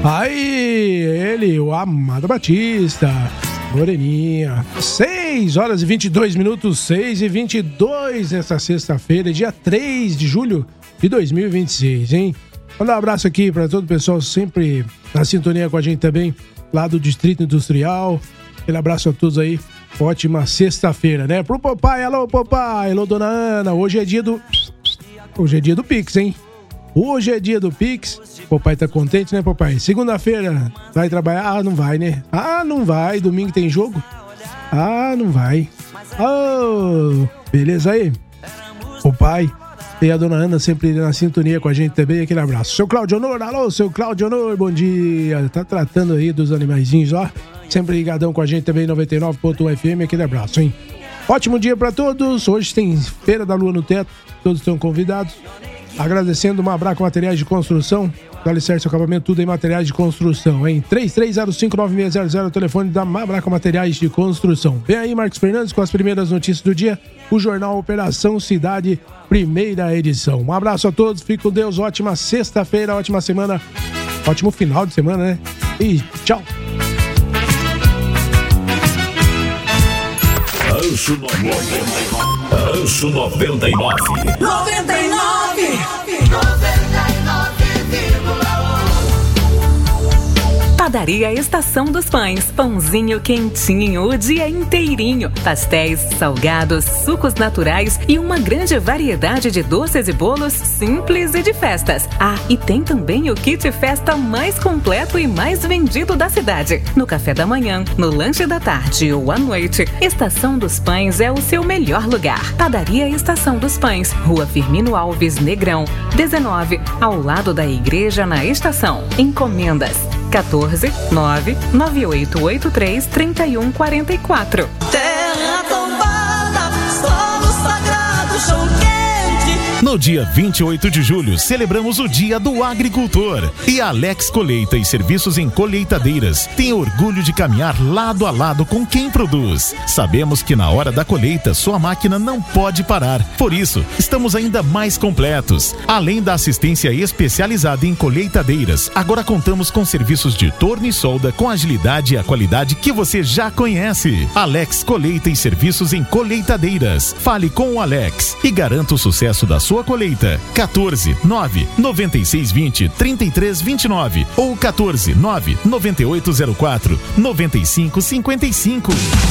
Aí, ele, o Amado Batista, Moreninha. 6h22, 6h22 nesta sexta-feira, dia 3 de julho de 2026, hein? Manda um abraço aqui para todo o pessoal sempre na sintonia com a gente também, lá do Distrito Industrial. Aquele abraço a todos aí. Ótima sexta-feira, né? Pro papai, alô papai, alô dona Ana. Hoje é dia do Pix, hein? Hoje é dia do Pix. Papai tá contente, né, papai? Segunda-feira vai trabalhar? Ah, não vai, né? Ah, não vai. Domingo tem jogo? Ah, não vai. Oh, beleza aí? Papai e a dona Ana sempre na sintonia com a gente também. Aquele abraço. Seu Claudio Honor, alô, seu Claudio Honor, bom dia. Tá tratando aí dos animaizinhos, ó. Sempre ligadão com a gente também, 99.1 FM. Aquele abraço, hein? Ótimo dia pra todos. Hoje tem Feira da Lua no Teto. Todos estão convidados. Agradecendo Mabraco Materiais de Construção. Do alicerce, acabamento, tudo em materiais de construção, hein? 33059600, o telefone da Mabraco Materiais de Construção. Vem aí, Marcos Fernandes, com as primeiras notícias do dia. O jornal Operação Cidade, primeira edição. Um abraço a todos, fique com Deus. Ótima sexta-feira, ótima semana. Ótimo final de semana, né? E tchau. Rancho 99. Padaria Estação dos Pães, pãozinho quentinho o dia inteirinho, pastéis, salgados, sucos naturais e uma grande variedade de doces e bolos simples e de festas. Ah, e tem também o kit festa mais completo e mais vendido da cidade. No café da manhã, no lanche da tarde ou à noite, Estação dos Pães é o seu melhor lugar. Padaria Estação dos Pães, Rua Firmino Alves, Negrão, 19, ao lado da igreja na estação. Encomendas 14-99883-3144. Terra tombada, solo sagrado, chão quente. No dia 28 de julho, celebramos o Dia do Agricultor. E a Alex Colheita e Serviços em Colheitadeiras tem orgulho de caminhar lado a lado com quem produz. Sabemos que na hora da colheita, sua máquina não pode parar. Por isso, estamos ainda mais completos. Além da assistência especializada em colheitadeiras, agora contamos com serviços de torno e solda com agilidade e a qualidade que você já conhece. Alex Colheita e Serviços em Colheitadeiras. Fale com o Alex e garanta o sucesso da sua colheita. 14-9-9620-3329 ou 14-9-9804-9555.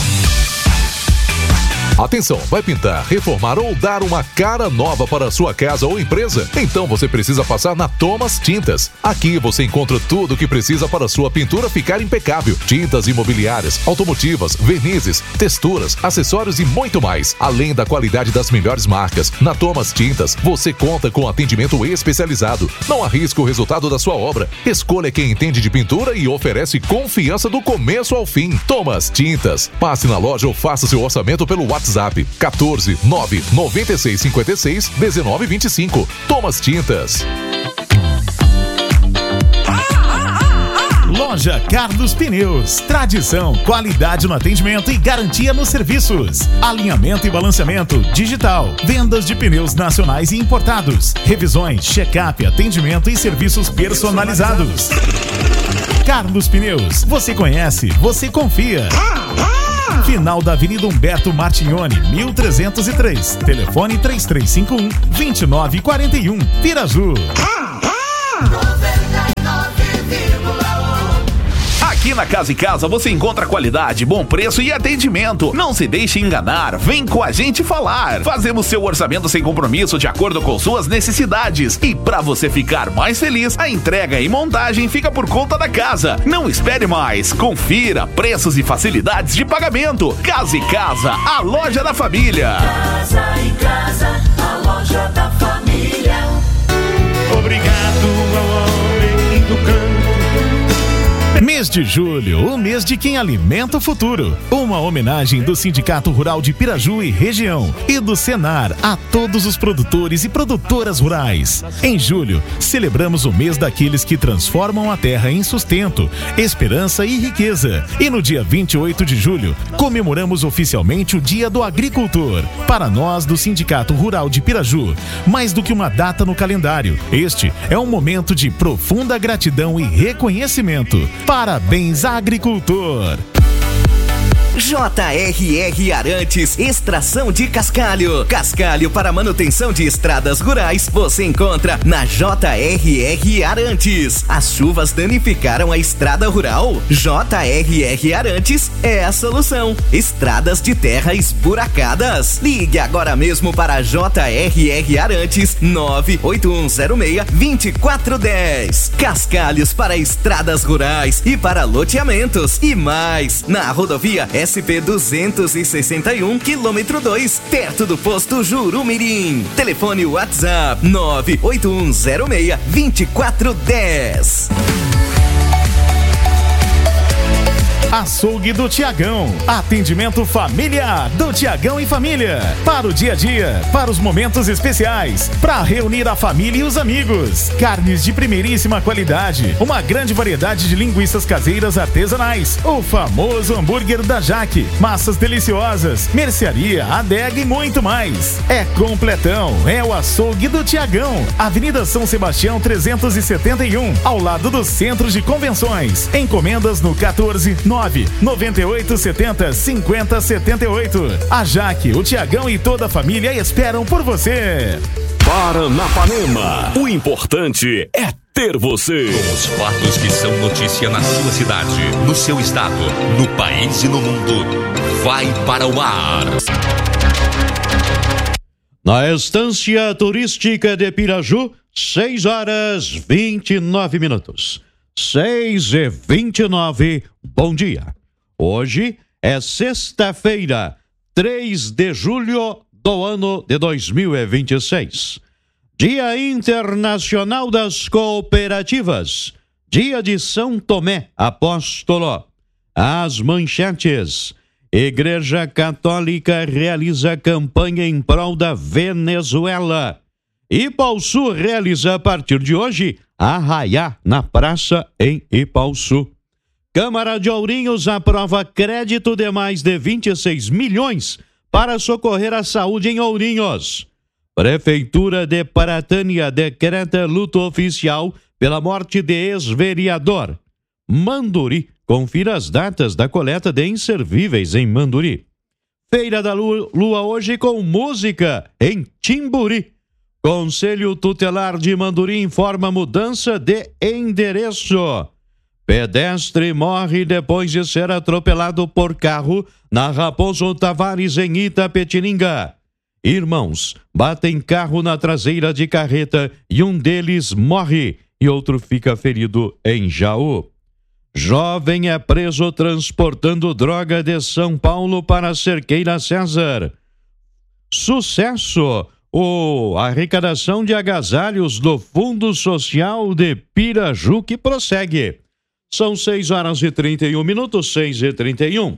Atenção, vai pintar, reformar ou dar uma cara nova para a sua casa ou empresa? Então você precisa passar na Thomas Tintas. Aqui você encontra tudo o que precisa para a sua pintura ficar impecável. Tintas imobiliárias, automotivas, vernizes, texturas, acessórios e muito mais. Além da qualidade das melhores marcas, na Thomas Tintas você conta com atendimento especializado. Não arrisque o resultado da sua obra. Escolha quem entende de pintura e oferece confiança do começo ao fim. Thomas Tintas. Passe na loja ou faça seu orçamento pelo WhatsApp 14-9-9656-1925. Thomas Tintas. Loja Carlos Pneus. Tradição, qualidade no atendimento e garantia nos serviços. Alinhamento e balanceamento digital. Vendas de pneus nacionais e importados. Revisões, check-up, atendimento e serviços personalizados. Carlos Pneus. Você conhece, você confia. Final da Avenida Humberto Martignoni, 1303. Telefone 3351-2941. Piraju. Aqui na Casa e Casa você encontra qualidade, bom preço e atendimento. Não se deixe enganar, vem com a gente falar. Fazemos seu orçamento sem compromisso de acordo com suas necessidades. E para você ficar mais feliz, a entrega e montagem fica por conta da casa. Não espere mais, confira preços e facilidades de pagamento. Casa e Casa, a loja da família. Casa e Casa, a loja da família. Obrigado ao homem do campo. Mês Mês de julho, o mês de quem alimenta o futuro. Uma homenagem do Sindicato Rural de Piraju e região e do Senar a todos os produtores e produtoras rurais. Em julho, celebramos o mês daqueles que transformam a terra em sustento, esperança e riqueza. E no dia 28 de julho, comemoramos oficialmente o Dia do Agricultor. Para nós do Sindicato Rural de Piraju, mais do que uma data no calendário, este é um momento de profunda gratidão e reconhecimento. Parabéns, agricultor! JRR Arantes, extração de cascalho. Cascalho para manutenção de estradas rurais, você encontra na JRR Arantes. As chuvas danificaram a estrada rural? JRR Arantes é a solução. Estradas de terra esburacadas. Ligue agora mesmo para JRR Arantes 98106-2410. Cascalhos para estradas rurais e para loteamentos e mais. Na rodovia SP-261, quilômetro 2, perto do posto Jurumirim. Telefone WhatsApp 98106-2410. Açougue do Tiagão. Atendimento familiar do Tiagão e família. Para o dia a dia, para os momentos especiais, para reunir a família e os amigos. Carnes de primeiríssima qualidade, uma grande variedade de linguiças caseiras artesanais, o famoso hambúrguer da Jaque, massas deliciosas, mercearia, adega e muito mais. É completão, é o Açougue do Tiagão. Avenida São Sebastião 371, ao lado do Centro de Convenções. Encomendas no 14998705078. A Jaque, o Tiagão e toda a família esperam por você. Paranapanema, o importante é ter você. Com os fatos que são notícia na sua cidade, no seu estado, no país e no mundo. Vai para o ar. Na estância turística de Piraju, 6h29. 6h29, bom dia. Hoje é sexta-feira, 3 de julho do ano de 2026. Dia Internacional das Cooperativas. Dia de São Tomé Apóstolo. As manchetes. Igreja Católica realiza campanha em prol da Venezuela. Ipauçu realiza a partir de hoje Arraiá na praça em Ipauçu. Câmara de Ourinhos aprova crédito de mais de 26 milhões para socorrer a saúde em Ourinhos. Prefeitura de Paratânia decreta luto oficial pela morte de ex-vereador. Manduri, confira as datas da coleta de inservíveis em Manduri. Feira da Lua hoje com música em Timburi. Conselho Tutelar de Manduri informa mudança de endereço. Pedestre morre depois de ser atropelado por carro na Raposo Tavares, em Itapetininga. Irmãos batem carro na traseira de carreta e um deles morre e outro fica ferido em Jaú. Jovem é preso transportando droga de São Paulo para Cerqueira César. Sucesso! A arrecadação de agasalhos do Fundo Social de Piraju que prossegue. São 6h31, 6h31.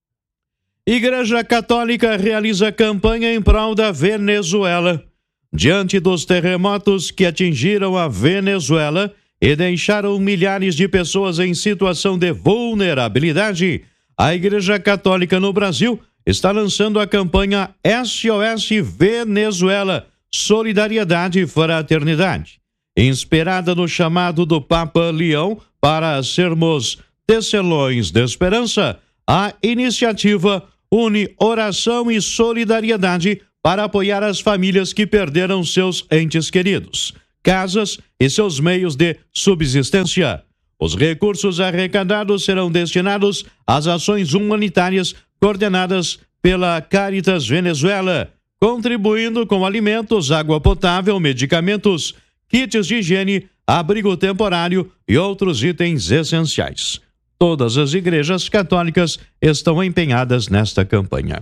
Igreja Católica realiza campanha em prol da Venezuela. Diante dos terremotos que atingiram a Venezuela e deixaram milhares de pessoas em situação de vulnerabilidade, a Igreja Católica no Brasil está lançando a campanha SOS Venezuela, Solidariedade e Fraternidade. Inspirada no chamado do Papa Leão para sermos tecelões de esperança, a iniciativa une oração e solidariedade para apoiar as famílias que perderam seus entes queridos, casas e seus meios de subsistência. Os recursos arrecadados serão destinados às ações humanitárias coordenadas pela Caritas Venezuela, contribuindo com alimentos, água potável, medicamentos, kits de higiene, abrigo temporário e outros itens essenciais. Todas as igrejas católicas estão empenhadas nesta campanha.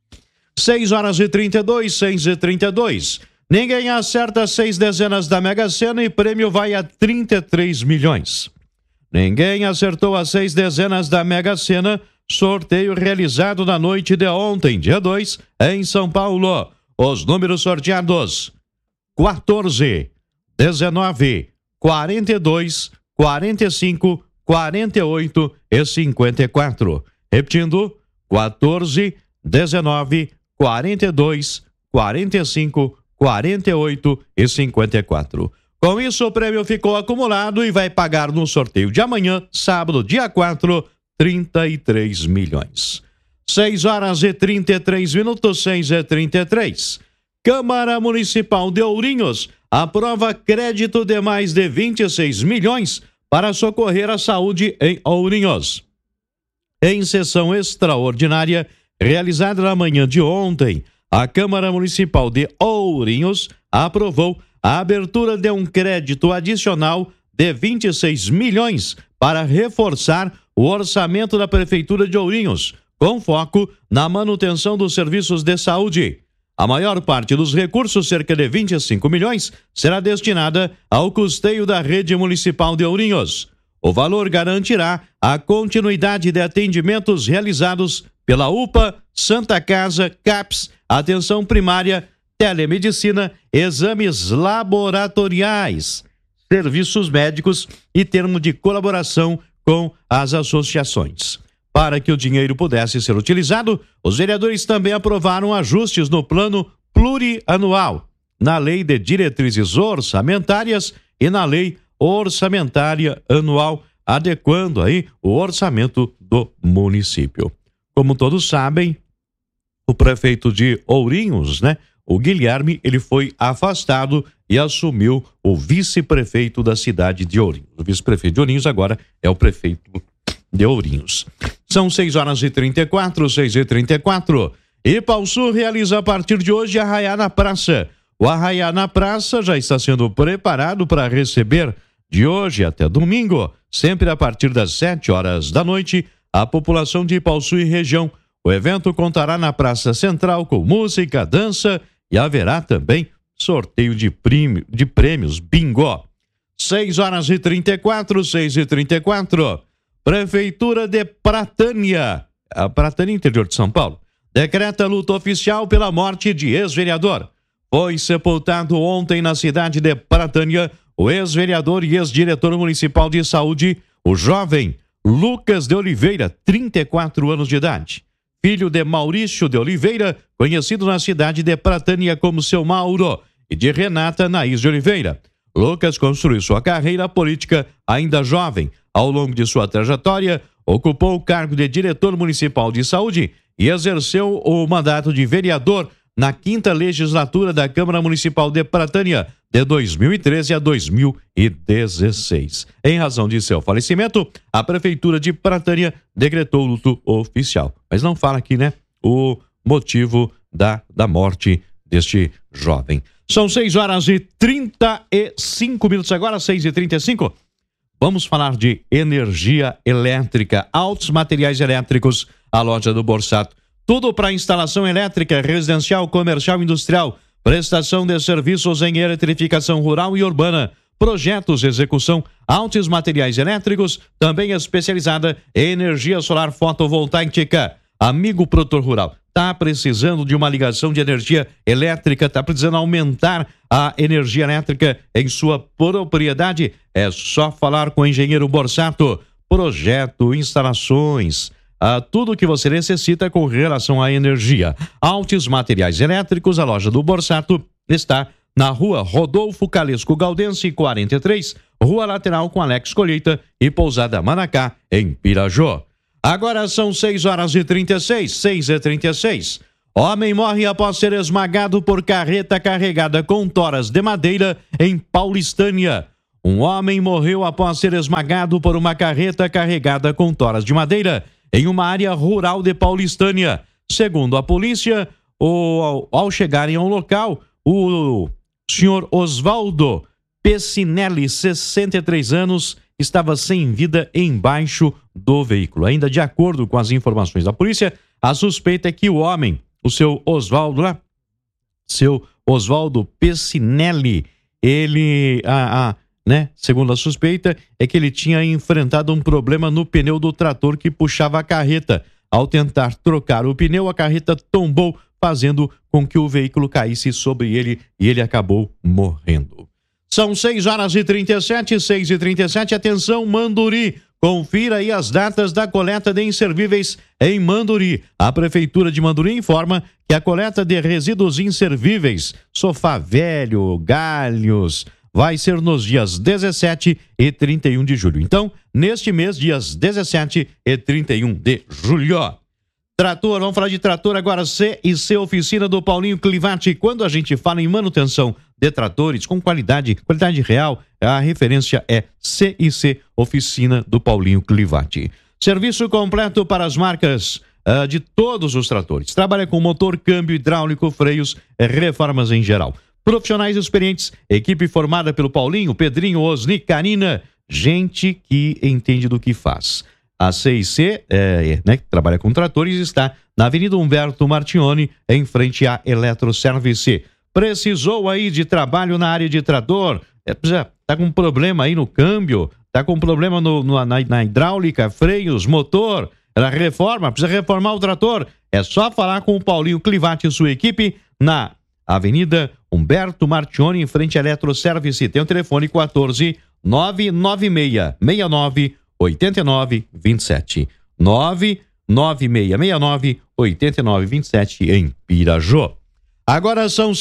6h32, 6h32. Ninguém acerta 6 dezenas da Mega Sena e prêmio vai a 33 milhões. Ninguém acertou as 6 dezenas da Mega Sena, sorteio realizado na noite de ontem, dia 2, em São Paulo. Os números sorteados: 14, 19, 42, 45, 48 e 54. Repetindo: 14, 19, 42, 45, 48 e 54. Com isso, o prêmio ficou acumulado e vai pagar no sorteio de amanhã, sábado, dia 4, 33 milhões. 6 horas e 33 minutos, 6 e 33. Câmara Municipal de Ourinhos aprova crédito de mais de 26 milhões para socorrer a saúde em Ourinhos. Em sessão extraordinária realizada na manhã de ontem, a Câmara Municipal de Ourinhos aprovou a abertura de um crédito adicional de 26 milhões para reforçar o orçamento da Prefeitura de Ourinhos, com foco na manutenção dos serviços de saúde. A maior parte dos recursos, cerca de 25 milhões, será destinada ao custeio da rede municipal de Ourinhos. O valor garantirá a continuidade de atendimentos realizados pela UPA, Santa Casa, CAPS, atenção primária, telemedicina, exames laboratoriais, serviços médicos e termo de colaboração com as associações. Para que o dinheiro pudesse ser utilizado, os vereadores também aprovaram ajustes no plano plurianual, na Lei de Diretrizes Orçamentárias e na Lei Orçamentária Anual, adequando aí o orçamento do município. Como todos sabem, o prefeito de Ourinhos, o Guilherme, ele foi afastado e assumiu o vice-prefeito da cidade de Ourinhos. O vice-prefeito de Ourinhos agora é o prefeito de Ourinhos. São 6 horas e 34, 6 e 34. Ipauçu realiza a partir de hoje Arraiá na Praça. O Arraiá na Praça já está sendo preparado para receber de hoje até domingo, sempre a partir das 7 horas da noite, a população de Ipauçu e região. O evento contará na Praça Central com música, dança e haverá também sorteio de prêmios bingo. 6 horas e 34, 6 e 34. Prefeitura de Pratânia, a Pratânia, interior de São Paulo, decreta luto oficial pela morte de ex-vereador. Foi sepultado ontem na cidade de Pratânia o ex-vereador e ex-diretor municipal de saúde, o jovem Lucas de Oliveira, 34 anos de idade. Filho de Maurício de Oliveira, conhecido na cidade de Pratânia como Seu Mauro, e de Renata Naís de Oliveira. Lucas construiu sua carreira política ainda jovem. Ao longo de sua trajetória, ocupou o cargo de diretor municipal de saúde e exerceu o mandato de vereador na 5ª legislatura da Câmara Municipal de Pratânia, de 2013 a 2016. Em razão de seu falecimento, a Prefeitura de Pratânia decretou luto oficial. Mas não fala aqui, o motivo da morte deste jovem. São 6 horas e 35 minutos agora, 6 e 35. Vamos falar de energia elétrica, Altos Materiais Elétricos, a loja do Borsato. Tudo para instalação elétrica, residencial, comercial, industrial, prestação de serviços em eletrificação rural e urbana, projetos, execução, Altos Materiais Elétricos, também especializada em energia solar fotovoltaica. Amigo produtor rural, está precisando de uma ligação de energia elétrica, está precisando aumentar a energia elétrica em sua propriedade? É só falar com o engenheiro Borsato. Projeto, instalações, tudo o que você necessita com relação à energia. Altos Materiais Elétricos, a loja do Borsato está na rua Rodolfo Calesco Galdense, 43, rua lateral com Alex Colheita e Pousada Manacá, em Pirajó. Agora são 6 horas e 36, 6 e 36. Homem morre após ser esmagado por carreta carregada com toras de madeira em Paulistânia. Um homem morreu após ser esmagado por uma carreta carregada com toras de madeira em uma área rural de Paulistânia. Segundo a polícia, ao chegarem ao local, o senhor Osvaldo Pessinelli, 63 anos, estava sem vida embaixo do veículo. Ainda de acordo com as informações da polícia, a suspeita é que o homem, o seu Osvaldo Pessinelli, ele né, segundo a suspeita, é que ele tinha enfrentado um problema no pneu do trator que puxava a carreta. Ao tentar trocar o pneu, a carreta tombou, fazendo com que o veículo caísse sobre ele e ele acabou morrendo. São 6h37. Atenção, Manduri. Confira aí as datas da coleta de inservíveis em Manduri. A Prefeitura de Manduri informa que a coleta de resíduos inservíveis, sofá velho, galhos, vai ser nos dias 17 e 31 de julho. Então, neste mês, dias 17 e 31 de julho. Trator, vamos falar de trator agora. C&C Oficina do Paulinho Clivati. Quando a gente fala em manutenção de tratores com qualidade real, a referência é C&C Oficina do Paulinho Clivati. Serviço completo para as marcas de todos os tratores. Trabalha com motor, câmbio, hidráulico, freios, reformas em geral. Profissionais experientes, equipe formada pelo Paulinho, Pedrinho, Osni, Karina, gente que entende do que faz. A C&C, que trabalha com tratores, está na Avenida Humberto Martioni, em frente à Eletroservice. Precisou aí de trabalho na área de trator? Tá com problema aí no câmbio? Tá com problema na hidráulica, freios, motor? Precisa reformar o trator? É só falar com o Paulinho Clivati e sua equipe na Avenida Humberto Martioni, em frente à Eletroservice. Tem o telefone 14 996 69 8927 99669 8927 em Pirajó. Agora são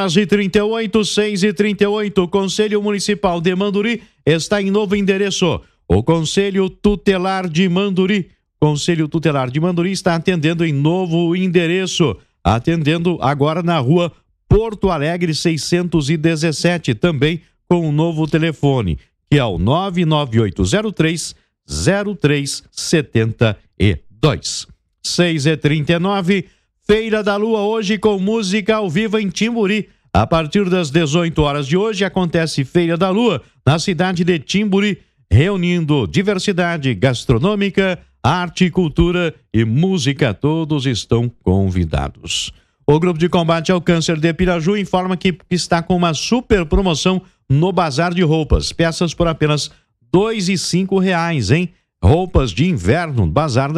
6h38. O Conselho Municipal de Manduri está em novo endereço. O Conselho Tutelar de Manduri. Conselho Tutelar de Manduri está atendendo em novo endereço. Atendendo agora na rua Porto Alegre 617, também com um novo telefone, que é o 99803 0372. 6h39, Feira da Lua hoje com música ao vivo em Timburi. A partir das 18 horas de hoje acontece Feira da Lua na cidade de Timburi, reunindo diversidade gastronômica, arte, cultura e música. Todos estão convidados. O Grupo de Combate ao Câncer de Piraju informa que está com uma super promoção no Bazar de Roupas. Peças por apenas R$ 2,05, hein? Roupas de inverno, Bazar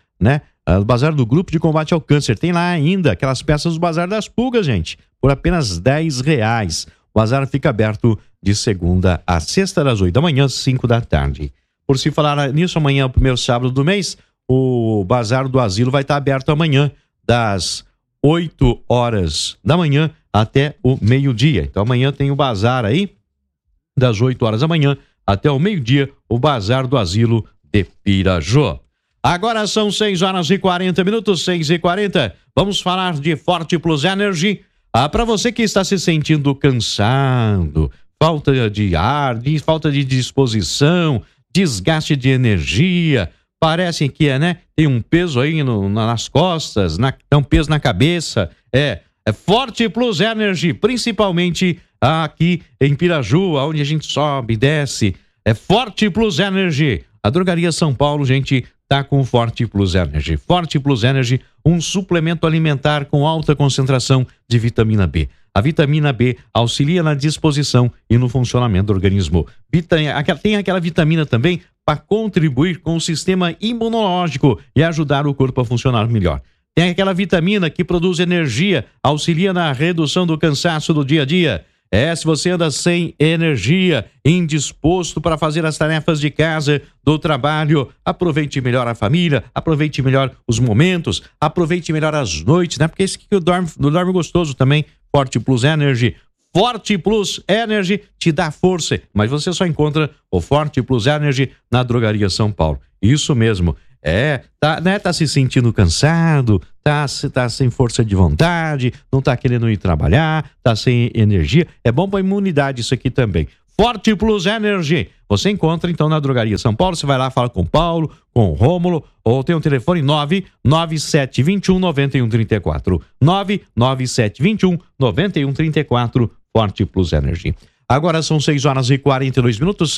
Bazar do Grupo de Combate ao Câncer. Tem lá ainda aquelas peças do Bazar das Pulgas, gente, por apenas R$ 10. O bazar fica aberto de segunda a sexta, das 8 da manhã às 5 da tarde. Por se falar nisso, amanhã é o primeiro sábado do mês, o Bazar do Asilo vai estar aberto amanhã, das 8 horas da manhã até o meio-dia. Então amanhã tem o bazar aí, das 8 horas da manhã até o meio-dia, o Bazar do Asilo de Pirajó. Agora são 6h40, 6h40. Vamos falar de Forte Plus Energy. Para você que está se sentindo cansado, falta de ar, falta de disposição, desgaste de energia, parece que tem um peso aí nas costas, um peso na cabeça. É Forte Plus Energy, principalmente aqui em Piraju, onde a gente sobe e desce. É Forte Plus Energy. A Drogaria São Paulo, gente, tá com Forte Plus Energy. Forte Plus Energy, um suplemento alimentar com alta concentração de vitamina B. A vitamina B auxilia na disposição e no funcionamento do organismo. Tem aquela vitamina também para contribuir com o sistema imunológico e ajudar o corpo a funcionar melhor. Tem aquela vitamina que produz energia, auxilia na redução do cansaço do dia a dia. Se você anda sem energia, indisposto para fazer as tarefas de casa, do trabalho, aproveite melhor a família, aproveite melhor os momentos, aproveite melhor as noites, Porque esse que dorme gostoso também, Forte Plus Energy. Forte Plus Energy te dá força, mas você só encontra o Forte Plus Energy na Drogaria São Paulo. Isso mesmo. Tá se sentindo cansado, tá sem força de vontade, não tá querendo ir trabalhar, tá sem energia. É bom pra imunidade isso aqui também. Forte Plus Energy. Você encontra então na Drogaria São Paulo, você vai lá, fala com o Paulo, com o Rômulo, ou tem o telefone 99721 9134. 99721 9134, Forte Plus Energy. Agora são 6h42,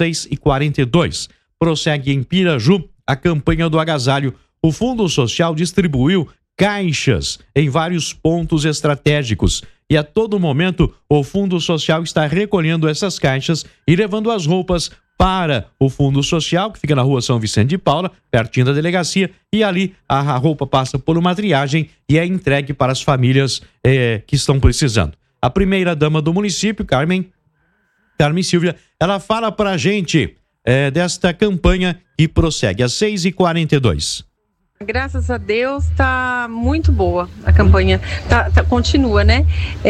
6h42. Prossegue em Piraju a campanha do agasalho. O Fundo Social distribuiu caixas em vários pontos estratégicos e a todo momento o Fundo Social está recolhendo essas caixas e levando as roupas para o Fundo Social, que fica na rua São Vicente de Paula, pertinho da delegacia, e ali a roupa passa por uma triagem e é entregue para as famílias que estão precisando. A primeira-dama do município, Carmen Silvia, ela fala para a gente desta campanha que prossegue às 6h42. Graças a Deus tá muito boa a campanha, continua, né?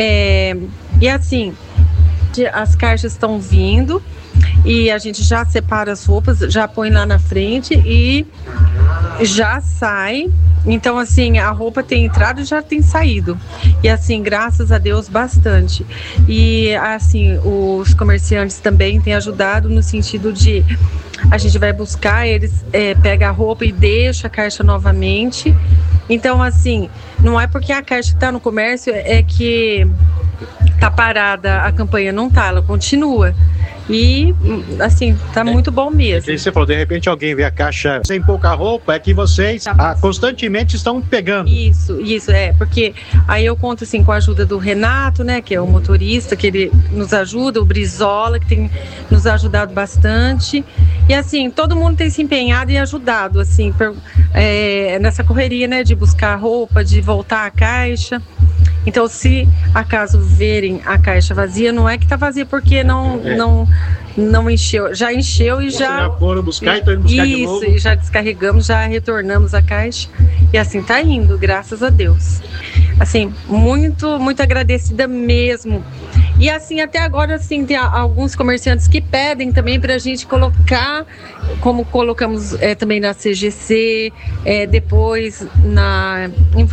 E assim, as caixas estão vindo e a gente já separa as roupas, já põe lá na frente e já sai. Então, assim, a roupa tem entrado e já tem saído. E, assim, graças a Deus, bastante. E, assim, os comerciantes também têm ajudado no sentido de a gente vai buscar, eles pegam a roupa e deixam a caixa novamente. Então, assim, não é porque a caixa está no comércio, é que tá parada a campanha, não tá, ela continua. E, assim, tá muito bom mesmo. Você falou, de repente alguém vê a caixa sem pouca roupa, é que vocês constantemente estão pegando. Isso, porque aí eu conto, assim, com a ajuda do Renato, né, que é o motorista, que ele nos ajuda, o Brizola, que tem nos ajudado bastante. E, assim, todo mundo tem se empenhado e ajudado, assim, nessa correria, né, de buscar roupa, de voltar a caixa. Então, se acaso verem a caixa vazia, não é que tá vazia porque não encheu. Já encheu e já foram buscar e estão indo buscar de novo. Isso, e já descarregamos, já retornamos a caixa. E assim tá indo, graças a Deus. Assim, muito, muito agradecida mesmo. E assim, até agora, assim, tem alguns comerciantes que pedem também pra gente colocar, como colocamos também na CGC, depois em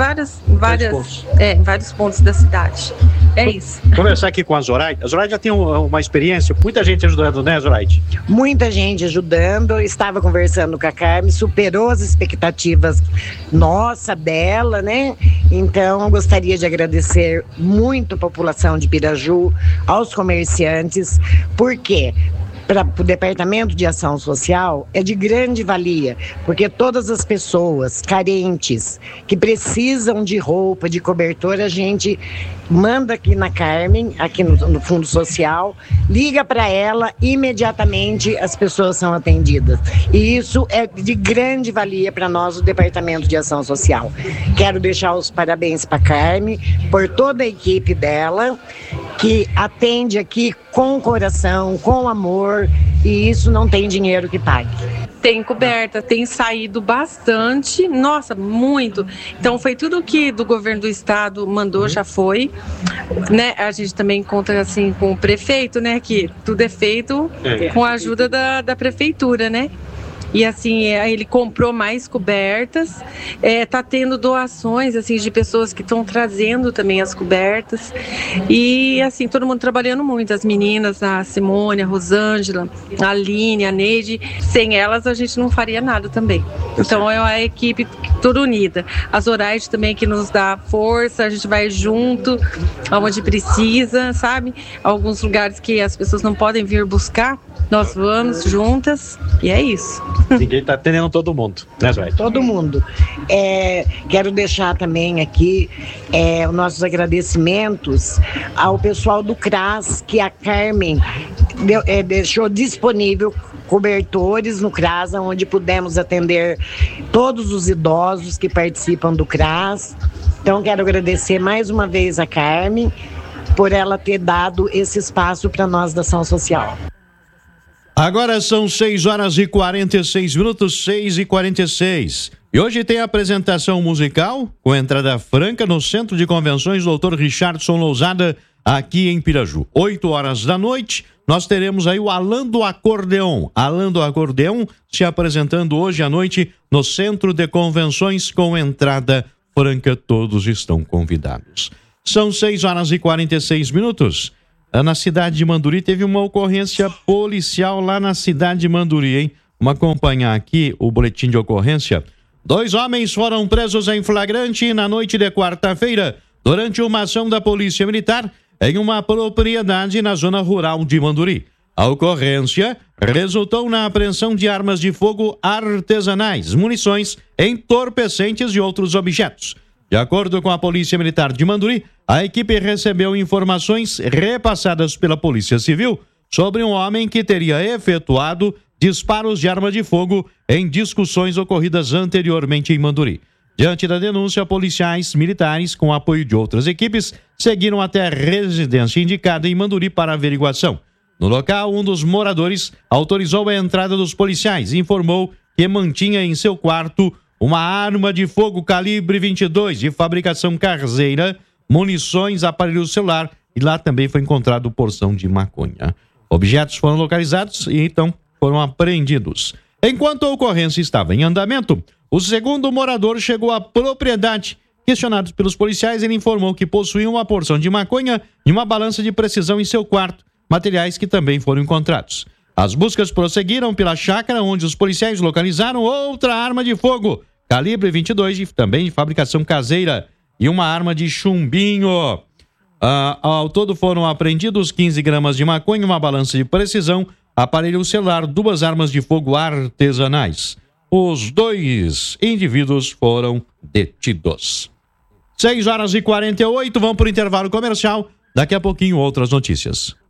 vários pontos da cidade. É isso. Conversar aqui com a Zoraide. A Zoraide já tem uma experiência, muita gente ajudando, né, Zoraide? Muita gente ajudando. Estava conversando com a Carmen, superou as expectativas dela, né? Então, gostaria de agradecer muito a população de Piraju, aos comerciantes, porque para o Departamento de Ação Social é de grande valia, porque todas as pessoas carentes que precisam de roupa, de cobertor, a gente manda aqui na Carmen, aqui no Fundo Social, liga para ela, imediatamente as pessoas são atendidas. E isso é de grande valia para nós, o Departamento de Ação Social. Quero deixar os parabéns para a Carmen, por toda a equipe dela, que atende aqui com coração, com amor, e isso não tem dinheiro que pague. Tem coberta, tem saído bastante, nossa, muito. Então foi tudo que do governo do estado mandou, já foi, né? A gente também conta assim com o prefeito, né? Que tudo é feito com a ajuda da prefeitura, né? E assim, ele comprou mais cobertas, tá tendo doações assim, de pessoas que estão trazendo também as cobertas. E assim, todo mundo trabalhando muito, as meninas, a Simone, a Rosângela, a Aline, a Neide, sem elas a gente não faria nada também. Então é uma equipe toda unida. A Zoraide também que nos dá força, a gente vai junto, aonde precisa, sabe? Alguns lugares que as pessoas não podem vir buscar, nós vamos juntas e é isso. Ninguém está atendendo todo mundo, né, Zoraide? Todo mundo. Quero deixar também aqui os nossos agradecimentos ao pessoal do CRAS, que a Carmen deixou disponível cobertores no CRAS, onde pudemos atender todos os idosos que participam do CRAS. Então, quero agradecer mais uma vez a Carmen por ela ter dado esse espaço para nós da Ação Social. Agora são 6h46, 6h46. E hoje tem a apresentação musical com entrada franca no Centro de Convenções Dr. Richardson Lousada, aqui em Piraju. 8h da noite, nós teremos aí o Alan do Acordeon. Alan do Acordeon se apresentando hoje à noite no Centro de Convenções com entrada franca. Todos estão convidados. São 6h46. Na cidade de Manduri teve uma ocorrência policial lá na cidade de Manduri, hein? Vamos acompanhar aqui o boletim de ocorrência. 2 homens foram presos em flagrante na noite de quarta-feira durante uma ação da Polícia Militar em uma propriedade na zona rural de Manduri. A ocorrência resultou na apreensão de armas de fogo artesanais, munições, entorpecentes e outros objetos. De acordo com a Polícia Militar de Manduri, a equipe recebeu informações repassadas pela Polícia Civil sobre um homem que teria efetuado disparos de arma de fogo em discussões ocorridas anteriormente em Manduri. Diante da denúncia, policiais militares, com apoio de outras equipes, seguiram até a residência indicada em Manduri para averiguação. No local, um dos moradores autorizou a entrada dos policiais e informou que mantinha em seu quarto uma arma de fogo calibre 22 de fabricação caseira, munições, aparelho celular e lá também foi encontrado porção de maconha. Objetos foram localizados e então foram apreendidos. Enquanto a ocorrência estava em andamento, o segundo morador chegou à propriedade. Questionado pelos policiais, ele informou que possuía uma porção de maconha e uma balança de precisão em seu quarto, materiais que também foram encontrados. As buscas prosseguiram pela chácara, onde os policiais localizaram outra arma de fogo, calibre 22, também de fabricação caseira, e uma arma de chumbinho. Ao todo foram apreendidos 15 gramas de maconha, uma balança de precisão, aparelho celular, 2 armas de fogo artesanais. Os 2 indivíduos foram detidos. 6 horas e 48, vamos para o intervalo comercial. Daqui a pouquinho, outras notícias.